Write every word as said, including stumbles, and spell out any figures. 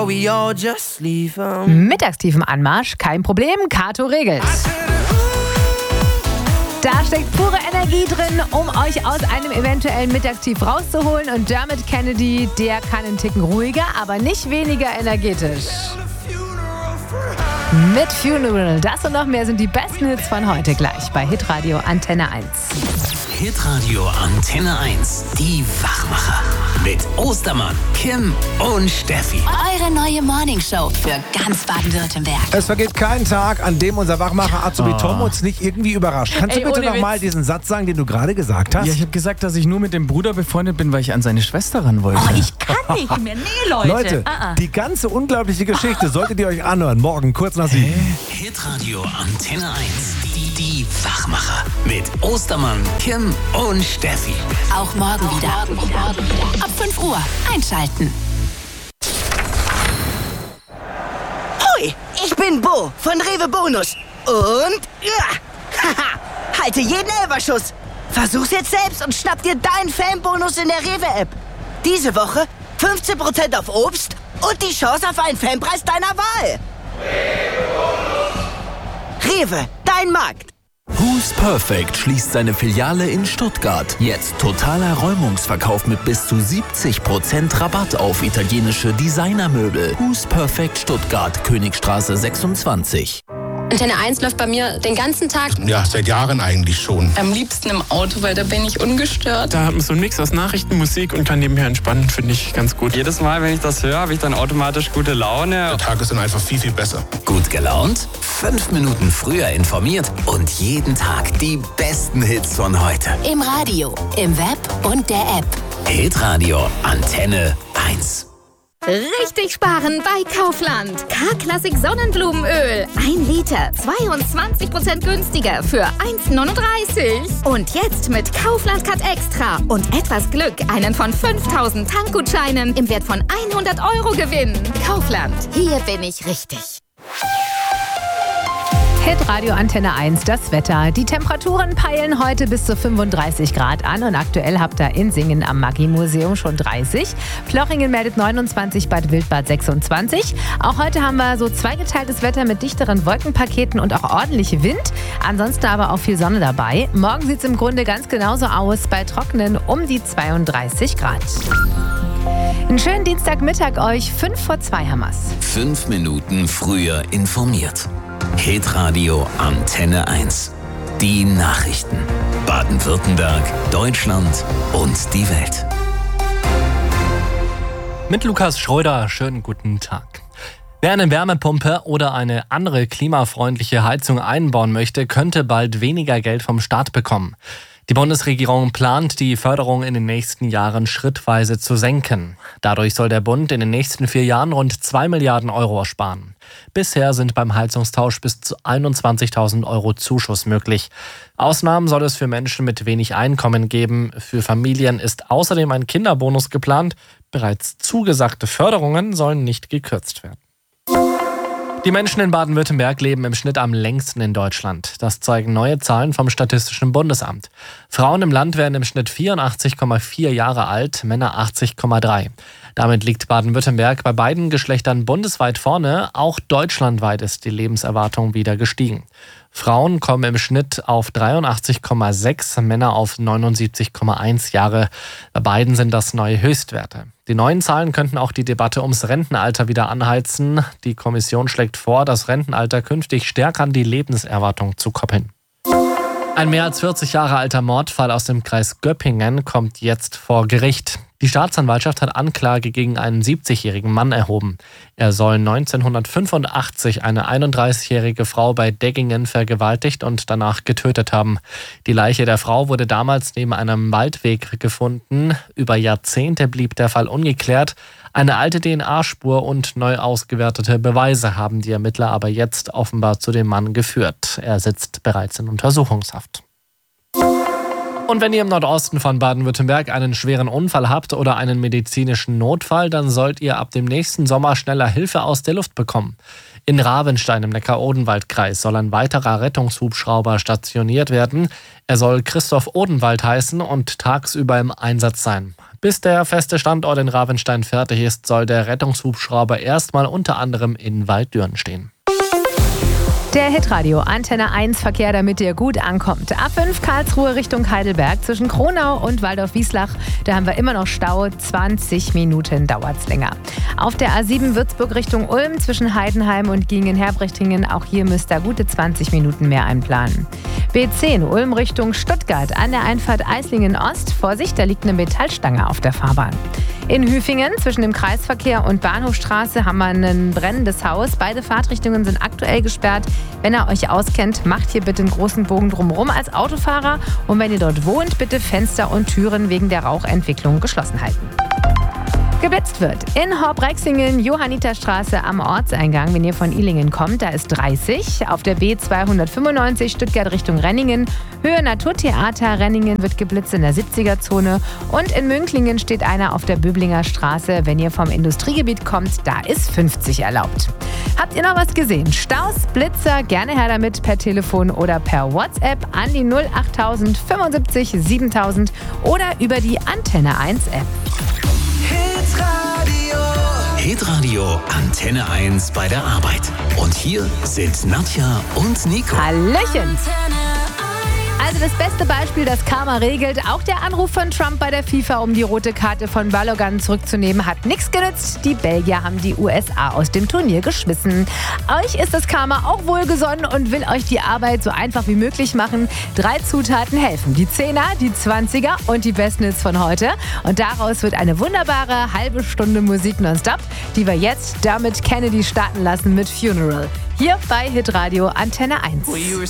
Mittagstiefen Anmarsch, kein Problem, Kato regelt. Da steckt pure Energie drin, um euch aus einem eventuellen Mittagstief rauszuholen. Und Dermot Kennedy, der kann einen Ticken ruhiger, aber nicht weniger energetisch. Mit Funeral, das und noch mehr sind die besten Hits von heute gleich bei Hitradio Antenne eins. Hitradio Antenne eins, die Wachmacher. Mit Ostermann, Kim und Steffi. Eure neue Morningshow für ganz Baden-Württemberg. Es vergeht kein Tag, an dem unser Wachmacher Azubi oh. Tom uns nicht irgendwie überrascht. Kannst Ey, du bitte nochmal diesen Satz sagen, den du gerade gesagt hast? Ja, ich habe gesagt, dass ich nur mit dem Bruder befreundet bin, weil ich an seine Schwester ran wollte. Oh, ich kann nicht mehr. Nee, Leute. Leute, uh-uh. die ganze unglaubliche Geschichte solltet ihr euch anhören. Morgen, kurz nach sieben. Hitradio Antenne eins. Die, die Wachmacher. Mit Ostermann, Kim und Steffi. Auch morgen wieder. Morgen wieder. Ab fünf Uhr. Einschalten. Hoi, ich bin Bo von Rewe Bonus. Und... Ja, haha, halte jeden Elferschuss. Versuch's jetzt selbst und schnapp dir deinen Fanbonus in der Rewe-App. Diese Woche fünfzehn Prozent auf Obst und die Chance auf einen Fanpreis deiner Wahl. Rewe, dein Markt. Who's Perfect schließt seine Filiale in Stuttgart. Jetzt totaler Räumungsverkauf mit bis zu siebzig Prozent Rabatt auf italienische Designermöbel. Who's Perfect Stuttgart, Königstraße sechsundzwanzig. Antenne eins läuft bei mir den ganzen Tag. Ja, seit Jahren eigentlich schon. Am liebsten im Auto, weil da bin ich ungestört. Da hat man so einen Mix aus Nachrichten, Musik und kann nebenher entspannen, finde ich ganz gut. Jedes Mal, wenn ich das höre, habe ich dann automatisch gute Laune. Der Tag ist dann einfach viel, viel besser. Gut gelaunt, fünf Minuten früher informiert und jeden Tag die besten Hits von heute. Im Radio, im Web und der App. Hitradio Antenne eins. Richtig sparen bei Kaufland. K-Klassik Sonnenblumenöl. Ein Liter, zweiundzwanzig Prozent günstiger für eins neununddreißig. Und jetzt mit Kaufland Cut Extra und etwas Glück einen von fünftausend Tankgutscheinen im Wert von hundert Euro gewinnen. Kaufland, hier bin ich richtig. Hitradio Antenne eins, das Wetter. Die Temperaturen peilen heute bis zu fünfunddreißig Grad an und aktuell habt ihr in Singen am Maggi-Museum schon dreißig. Plochingen meldet neunundzwanzig, Bad Wildbad sechsundzwanzig. Auch heute haben wir so zweigeteiltes Wetter mit dichteren Wolkenpaketen und auch ordentlich Wind. Ansonsten aber auch viel Sonne dabei. Morgen sieht es im Grunde ganz genauso aus, bei Trockenen um die zweiunddreißig Grad. Einen schönen Dienstagmittag euch, fünf vor zwei haben wir's. Fünf Minuten früher informiert. Hitradio Antenne eins. Die Nachrichten. Baden-Württemberg, Deutschland und die Welt. Mit Lukas Schröder, schönen guten Tag. Wer eine Wärmepumpe oder eine andere klimafreundliche Heizung einbauen möchte, könnte bald weniger Geld vom Staat bekommen. Die Bundesregierung plant, die Förderung in den nächsten Jahren schrittweise zu senken. Dadurch soll der Bund in den nächsten vier Jahren rund zwei Milliarden Euro sparen. Bisher sind beim Heizungstausch bis zu einundzwanzigtausend Euro Zuschuss möglich. Ausnahmen soll es für Menschen mit wenig Einkommen geben. Für Familien ist außerdem ein Kinderbonus geplant. Bereits zugesagte Förderungen sollen nicht gekürzt werden. Die Menschen in Baden-Württemberg leben im Schnitt am längsten in Deutschland. Das zeigen neue Zahlen vom Statistischen Bundesamt. Frauen im Land werden im Schnitt vierundachtzig Komma vier Jahre alt, Männer achtzig Komma drei. Damit liegt Baden-Württemberg bei beiden Geschlechtern bundesweit vorne. Auch deutschlandweit ist die Lebenserwartung wieder gestiegen. Frauen kommen im Schnitt auf dreiundachtzig Komma sechs, Männer auf neunundsiebzig Komma eins Jahre. Bei beiden sind das neue Höchstwerte. Die neuen Zahlen könnten auch die Debatte ums Rentenalter wieder anheizen. Die Kommission schlägt vor, das Rentenalter künftig stärker an die Lebenserwartung zu koppeln. Ein mehr als vierzig Jahre alter Mordfall aus dem Kreis Göppingen kommt jetzt vor Gericht. Die Staatsanwaltschaft hat Anklage gegen einen siebzigjährigen Mann erhoben. Er soll neunzehnhundertfünfundachtzig eine einunddreißigjährige Frau bei Deggingen vergewaltigt und danach getötet haben. Die Leiche der Frau wurde damals neben einem Waldweg gefunden. Über Jahrzehnte blieb der Fall ungeklärt. Eine alte D N A-Spur und neu ausgewertete Beweise haben die Ermittler aber jetzt offenbar zu dem Mann geführt. Er sitzt bereits in Untersuchungshaft. Und wenn ihr im Nordosten von Baden-Württemberg einen schweren Unfall habt oder einen medizinischen Notfall, dann sollt ihr ab dem nächsten Sommer schneller Hilfe aus der Luft bekommen. In Ravenstein im Neckar-Odenwald-Kreis soll ein weiterer Rettungshubschrauber stationiert werden. Er soll Christoph Odenwald heißen und tagsüber im Einsatz sein. Bis der feste Standort in Ravenstein fertig ist, soll der Rettungshubschrauber erstmal unter anderem in Walddürn stehen. Der Hitradio Antenne eins Verkehr, damit ihr gut ankommt. A fünf Karlsruhe Richtung Heidelberg zwischen Kronau und Waldorf-Wislach. Da haben wir immer noch Stau. zwanzig Minuten dauert's länger. Auf der A sieben Würzburg Richtung Ulm zwischen Heidenheim und Gingen-Herbrechtingen. Auch hier müsst ihr gute zwanzig Minuten mehr einplanen. B zehn Ulm Richtung Stuttgart an der Einfahrt Eislingen Ost. Vorsicht, da liegt eine Metallstange auf der Fahrbahn. In Hüfingen zwischen dem Kreisverkehr und Bahnhofstraße haben wir ein brennendes Haus. Beide Fahrtrichtungen sind aktuell gesperrt. Wenn ihr euch auskennt, macht hier bitte einen großen Bogen drumherum als Autofahrer. Und wenn ihr dort wohnt, bitte Fenster und Türen wegen der Rauchentwicklung geschlossen halten. Geblitzt wird in Horb-Rexingen, Johanniterstraße am Ortseingang. Wenn ihr von Ilingen kommt, da ist dreißig. Auf der B zweihundertfünfundneunzig Stuttgart Richtung Renningen. Höhe Naturtheater Renningen wird geblitzt in der siebziger-Zone. Und in Münklingen steht einer auf der Böblinger Straße. Wenn ihr vom Industriegebiet kommt, da ist fünfzig erlaubt. Habt ihr noch was gesehen? Staus, Blitzer, gerne her damit per Telefon oder per WhatsApp an die null achttausend fünfundsiebzig siebentausend oder über die Antenne eins App. Hitradio Antenne eins bei der Arbeit. Und hier sind Nadja und Nico. Hallöchen! Also das beste Beispiel, das Karma regelt. Auch der Anruf von Trump bei der FIFA, um die rote Karte von Balogun zurückzunehmen, hat nichts genützt. Die Belgier haben die U S A aus dem Turnier geschmissen. Euch ist das Karma auch wohlgesonnen und will euch die Arbeit so einfach wie möglich machen. Drei Zutaten helfen. Die Zehner, die Zwanziger und die Besten Hits von heute. Und daraus wird eine wunderbare halbe Stunde Musik nonstop, die wir jetzt damit Kennedy starten lassen mit Funeral. Hier bei Hitradio Antenne eins.